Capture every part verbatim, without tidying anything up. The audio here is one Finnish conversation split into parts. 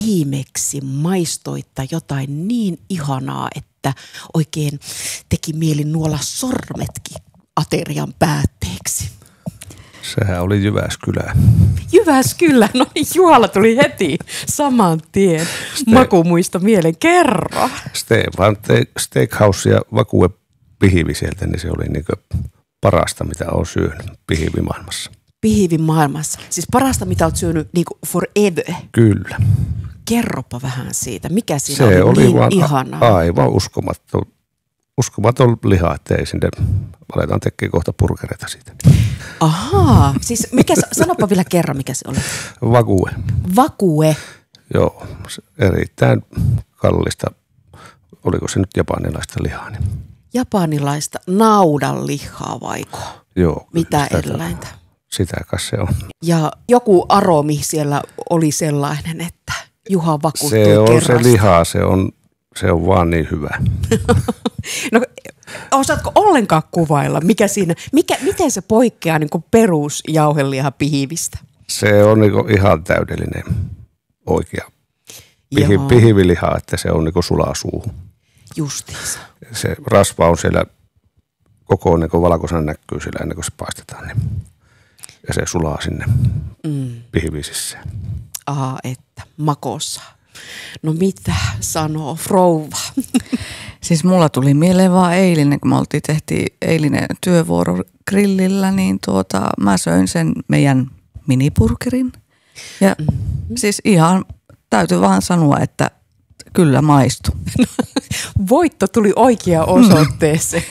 viimeksi maistoitta jotain niin ihanaa, että oikein teki mieli nuolla sormetkin aterian päätteeksi? Sehän oli Jyväskylä. Jyväskylä, no niin Juhalla tuli heti saman tien. Ste- Makumuisto mielen, kerro. Stefan Steakhouse ja Vakue pihivi sieltä, niin se oli niinku parasta, mitä olen syönyt pihivimaailmassa. Pihivimaailmassa, siis parasta, mitä olet syönyt niinku forever. Kyllä. Kerropa vähän siitä, mikä siinä se oli, oli niin vaan ihanaa. Aivan uskomaton, uskomaton liha, että ei sinne, aletaan tekemään kohta burgereita siitä. Ahaa, siis mikä, sanopa vielä kerran, mikä se oli. Vakue. Vakue. Joo, erittäin kallista, oliko se nyt japanilaista lihaa? Niin. Japanilaista naudan lihaa vaiko? Joo. Mitä sitä, eläintä? Sitä kas se on. Ja joku aromi siellä oli sellainen, että Juha vakuuttui Se on kerrasta. se liha, se on, se on vaan niin hyvä. No, osaatko ollenkaan kuvailla, mikä siinä, mikä, miten se poikkeaa niin kuin perusjauheliha pihivistä? Se on niin kuin ihan täydellinen oikea pihi, pihiviliha, että se on niin kuin sulaa suuhun. Justiinsa. Se rasva on siellä koko niin kuin valkoisena näkyy siellä ennen kuin se paistetaan. Niin. Ja se sulaa sinne mm. pihivisissä. Aha, että makossa. No mitä sanoo rouva? Siis mulla tuli mieleen vaan eilinen, kun me oltiin tehtiin eilinen työvuoro grillillä, niin tuota, mä söin sen meidän miniburgerin. Ja mm-hmm. siis ihan täytyy vaan sanoa, että kyllä maistui. Voitto tuli oikeaan osoitteeseen.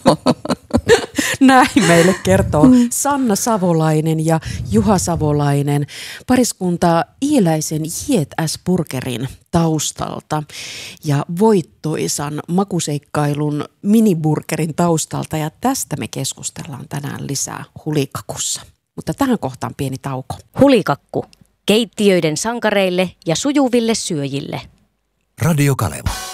Näin meille kertoo Sanna Savolainen ja Juha Savolainen pariskunta Iiläisen J S Burgerin taustalta ja voittoisan makuseikkailun miniburgerin taustalta. Ja tästä me keskustellaan tänään lisää Hulikakussa. Mutta tähän kohtaan pieni tauko. Hulikakku. Keittiöiden sankareille ja sujuville syöjille. Radio Kaleva.